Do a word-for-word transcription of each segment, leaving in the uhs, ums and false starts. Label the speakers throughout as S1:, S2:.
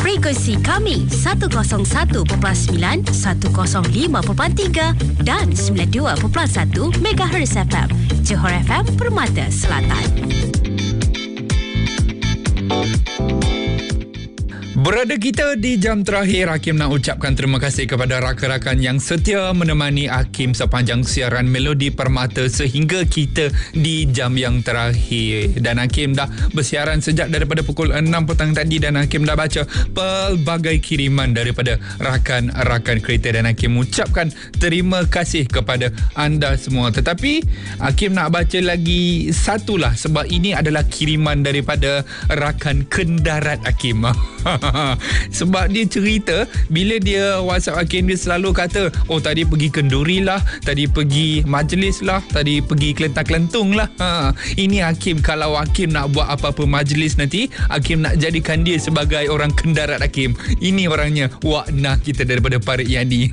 S1: Frekuensi kami seratus satu perpuluhan sembilan, seratus lima perpuluhan tiga dan sembilan puluh dua perpuluhan satu MHz F M. Johor F M Permata Selatan.
S2: Berada kita di jam terakhir, Hakim nak ucapkan terima kasih kepada rakan-rakan yang setia menemani Hakim sepanjang siaran Melodi Permata sehingga kita di jam yang terakhir. Dan Hakim dah bersiaran sejak daripada pukul enam petang tadi dan Hakim dah baca pelbagai kiriman daripada rakan-rakan kereta dan Hakim ucapkan terima kasih kepada anda semua. Tetapi Hakim nak baca lagi satulah sebab ini adalah kiriman daripada rakan kendarat Hakim. Sebab dia cerita bila dia WhatsApp Hakim, dia selalu kata, oh tadi pergi kenduri lah, tadi pergi majlis lah, tadi pergi kelentang-kelentung lah. ha. Ini Hakim, kalau Hakim nak buat apa-apa majlis nanti, Hakim nak jadikan dia sebagai orang kendarat Hakim. Ini orangnya, Wak Nah kita daripada Parit Yani.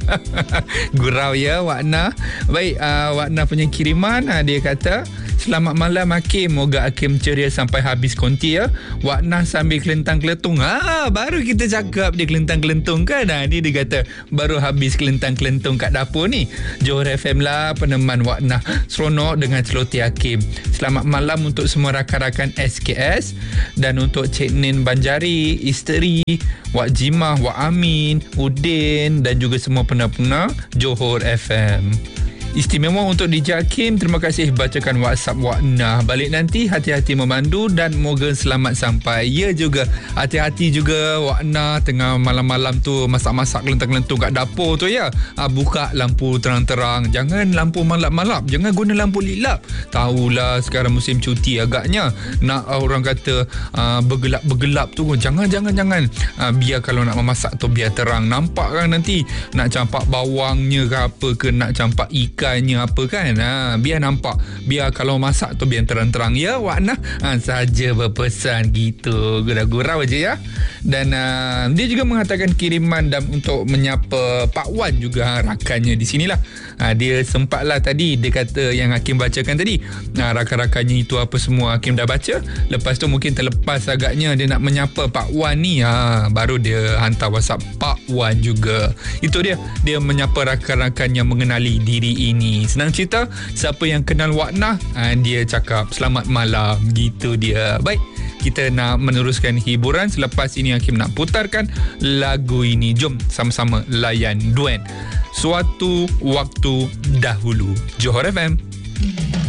S2: Gurau ya Wak Nah. Baik, uh, Wak Nah punya kiriman, uh, dia kata, selamat malam Hakim, moga Hakim ceria sampai habis konti ya. Wak Nah sambil kelentang-kelentung. Ha, baru kita cakap dia kelentang-kelentung kan. Ha, ni dia kata baru habis kelentang-kelentung kat dapur ni. Johor F M lah peneman Wak Nah. Seronok dengan celoteh Hakim. Selamat malam untuk semua rakan-rakan S K S dan untuk Cik Nin Banjari, isteri, Wak Jimah, Wak Amin, Udin dan juga semua pendengar Johor F M. Istimewa untuk D J Hakim. Terima kasih bacakan WhatsApp Wak Nah. Balik nanti hati-hati memandu dan moga selamat sampai. Ya juga, hati-hati juga Wak Nah tengah malam-malam tu masak-masak kelentang-kelentung kat dapur tu ya. Ha, buka lampu terang-terang. Jangan lampu malap-malap. Jangan guna lampu lilap. Tahulah sekarang musim cuti agaknya. Nak uh, orang kata uh, bergelap-bergelap tu. Jangan, jangan, jangan. Uh, biar kalau nak memasak tu biar terang. Nampak kan nanti nak campak bawangnya ke apa ke, nak campak ikan apa kan, ha, biar nampak, biar kalau masak tu biar terang-terang ya Wak Nah. Ha, saja berpesan gitu, gurau-gurau aja ya. Dan uh, dia juga mengatakan kiriman dan untuk menyapa Pak Wan juga, ha, rakannya di sinilah. Ha, dia sempatlah tadi dia kata yang Hakim bacakan tadi, ha, rakan-rakannya itu apa semua Hakim dah baca. Lepas tu mungkin terlepas agaknya dia nak menyapa Pak Wan ni, ha, baru dia hantar WhatsApp Pak Wan juga. Itu dia, dia menyapa rakan-rakan yang mengenali diri ini. Ini senang cerita, siapa yang kenal Wak Nah, ha, dia cakap selamat malam gitu dia. Baik, kita nak meneruskan hiburan. Selepas ini Hakim nak putarkan lagu ini. Jom sama-sama layan Duen, Suatu Waktu Dahulu, Johor F M.